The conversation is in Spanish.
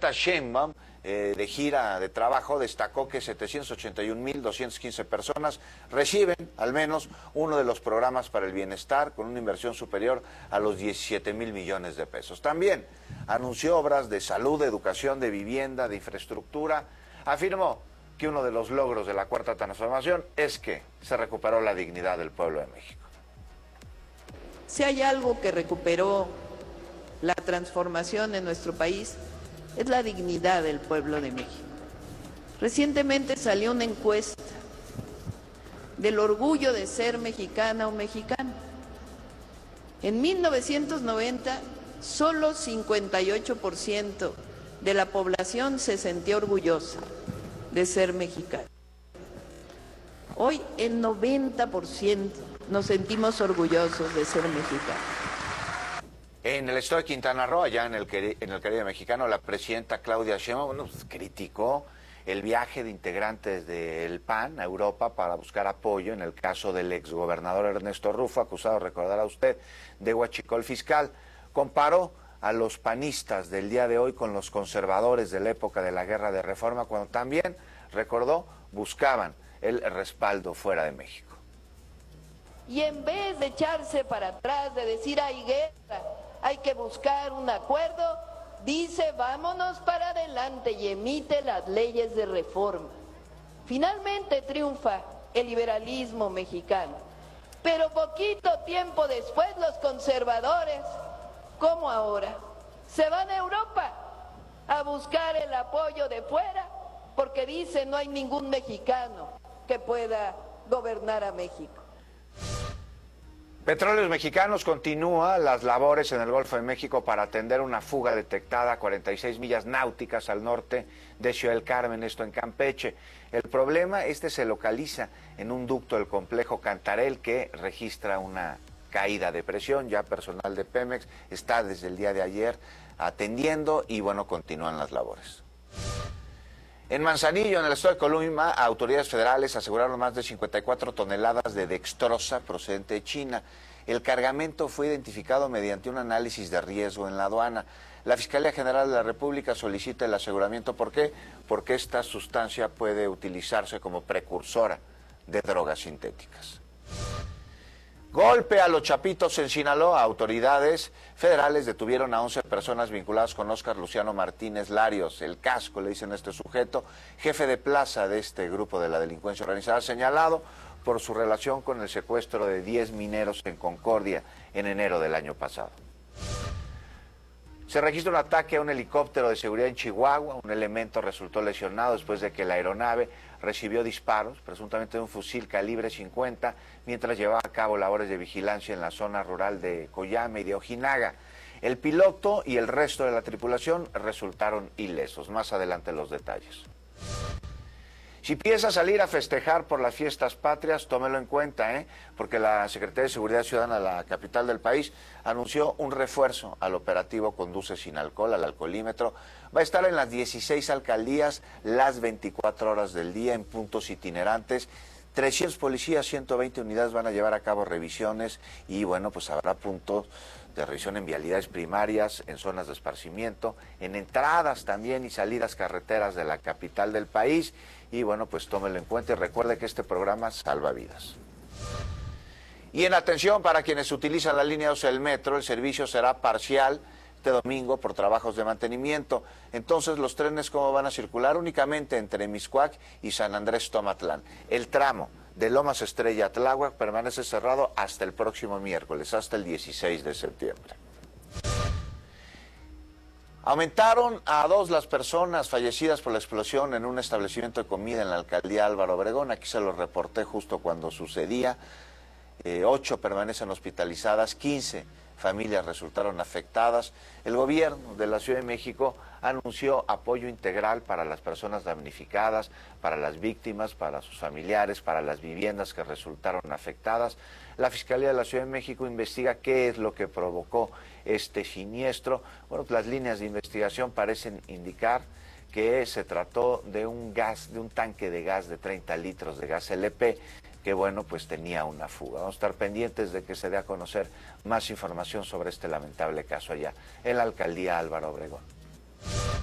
Claudita Sheinbaum, de gira de trabajo, destacó que 781.215 personas reciben al menos uno de los programas para el bienestar con una inversión superior a los 17,000 millones de pesos. También anunció obras de salud, de educación, de vivienda, de infraestructura. Afirmó que uno de los logros de la Cuarta Transformación es que se recuperó la dignidad del pueblo de México. Si hay algo que recuperó la transformación en nuestro país, es la dignidad del pueblo de México. Recientemente salió una encuesta del orgullo de ser mexicana o mexicano. En 1990, solo 58% de la población se sentía orgullosa de ser mexicano. Hoy el 90% nos sentimos orgullosos de ser mexicanos. En el estado de Quintana Roo, allá en el Caribe mexicano, la presidenta Claudia Sheinbaum criticó el viaje de integrantes del PAN a Europa para buscar apoyo en el caso del exgobernador Ernesto Rufo, acusado, recordará usted, de huachicol fiscal. Comparó a los panistas del día de hoy con los conservadores de la época de la Guerra de Reforma, cuando también, recordó, buscaban el respaldo fuera de México. Y en vez de echarse para atrás, de decir hay guerra, hay que buscar un acuerdo, dice vámonos para adelante y emite las leyes de reforma. Finalmente triunfa el liberalismo mexicano, pero poquito tiempo después los conservadores, como ahora, se van a Europa a buscar el apoyo de fuera porque dicen no hay ningún mexicano que pueda gobernar a México. Petróleos Mexicanos continúa las labores en el Golfo de México para atender una fuga detectada a 46 millas náuticas al norte de Ciudad del Carmen, esto en Campeche. El problema, se localiza en un ducto del complejo Cantarell que registra una caída de presión. Ya personal de Pemex está desde el día de ayer atendiendo y bueno, continúan las labores. En Manzanillo, en el estado de Colima, autoridades federales aseguraron más de 54 toneladas de dextrosa procedente de China. El cargamento fue identificado mediante un análisis de riesgo en la aduana. La Fiscalía General de la República solicita el aseguramiento. ¿Por qué? Porque esta sustancia puede utilizarse como precursora de drogas sintéticas. Golpe a los Chapitos en Sinaloa. Autoridades federales detuvieron a 11 personas vinculadas con Óscar Luciano Martínez Larios, el Casco, le dicen a este sujeto, jefe de plaza de este grupo de la delincuencia organizada, señalado por su relación con el secuestro de 10 mineros en Concordia en enero del año pasado. Se registra un ataque a un helicóptero de seguridad en Chihuahua. Un elemento resultó lesionado después de que la aeronave recibió disparos, presuntamente de un fusil calibre 50, mientras llevaba a cabo labores de vigilancia en la zona rural de Coyame y de Ojinaga. El piloto y el resto de la tripulación resultaron ilesos. Más adelante los detalles. Si piensa salir a festejar por las fiestas patrias, tómelo en cuenta, porque la Secretaría de Seguridad Ciudadana de la capital del país anunció un refuerzo al operativo Conduce sin alcohol, al alcoholímetro. Va a estar en las 16 alcaldías las 24 horas del día en puntos itinerantes. 300 policías, 120 unidades van a llevar a cabo revisiones y bueno, pues habrá puntos de revisión en vialidades primarias, en zonas de esparcimiento, en entradas también y salidas carreteras de la capital del país. Y bueno, pues tómelo en cuenta y recuerde que este programa salva vidas. Y en atención para quienes utilizan la línea 12 del metro, el servicio será parcial este domingo por trabajos de mantenimiento. Entonces, los trenes, ¿cómo van a circular? Únicamente entre Mixcoac y San Andrés Tomatlán. El tramo de Lomas Estrella a Tláhuac permanece cerrado hasta el próximo miércoles, hasta el 16 de septiembre. Aumentaron a 2 las personas fallecidas por la explosión en un establecimiento de comida en la alcaldía Álvaro Obregón. Aquí se lo reporté justo cuando sucedía. 8 permanecen hospitalizadas, 15 familias resultaron afectadas. El gobierno de la Ciudad de México anunció apoyo integral para las personas damnificadas, para las víctimas, para sus familiares, para las viviendas que resultaron afectadas. La Fiscalía de la Ciudad de México investiga qué es lo que provocó este siniestro. Bueno, las líneas de investigación parecen indicar que se trató de un tanque de gas de 30 litros de gas LP, que bueno, pues tenía una fuga. Vamos a estar pendientes de que se dé a conocer más información sobre este lamentable caso allá en la alcaldía Álvaro Obregón.